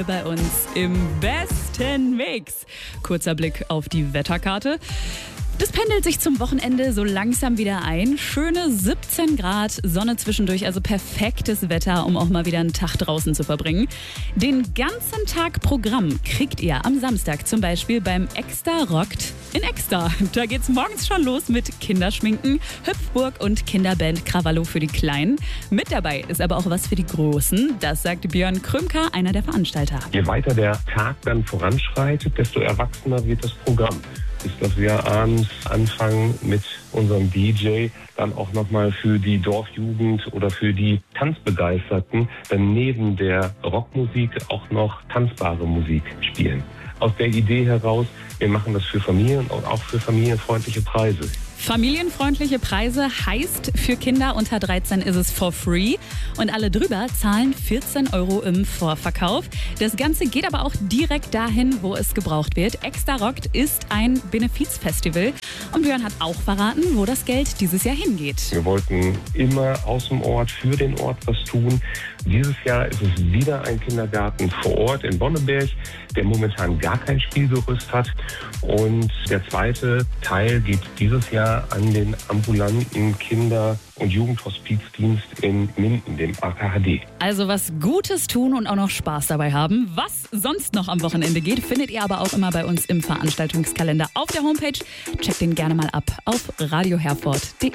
Bei uns im besten Mix. Kurzer Blick auf die Wetterkarte. Das pendelt sich zum Wochenende so langsam wieder ein. Schöne 17 Grad, Sonne zwischendurch, also perfektes Wetter, um auch mal wieder einen Tag draußen zu verbringen. Den ganzen Tag Programm kriegt ihr am Samstag zum Beispiel beim Extra Rockt in Extra. Da geht's morgens schon los mit Kinderschminken, Hüpfburg und Kinderband Krawallo für die Kleinen. Mit dabei ist aber auch was für die Großen. Das sagt Björn Krümker, einer der Veranstalter. Je weiter der Tag dann voranschreitet, desto erwachsener wird das Programm. Ist, dass wir abends anfangen mit unserem DJ dann auch nochmal für die Dorfjugend oder für die Tanzbegeisterten dann neben der Rockmusik auch noch tanzbare Musik spielen. Aus der Idee heraus, wir machen das für Familien und auch für familienfreundliche Preise. Familienfreundliche Preise heißt, für Kinder unter 13 ist es for free und alle drüber zahlen 14 € im Vorverkauf. Das Ganze geht aber auch direkt dahin, wo es gebraucht wird. Extra Rockt ist ein Benefizfestival und Björn hat auch verraten, wo das Geld dieses Jahr hingeht. Wir wollten immer aus dem Ort für den Ort was tun. Dieses Jahr ist es wieder ein Kindergarten vor Ort in Bonneberg, der momentan gar kein Spielgerüst hat. Und der zweite Teil geht dieses Jahr an den ambulanten Kinder- und Jugendhospizdienst in Minden, dem AKHD. Also was Gutes tun und auch noch Spaß dabei haben. Was sonst noch am Wochenende geht, findet ihr aber auch immer bei uns im Veranstaltungskalender auf der Homepage. Checkt den gerne mal ab auf radioherford.de.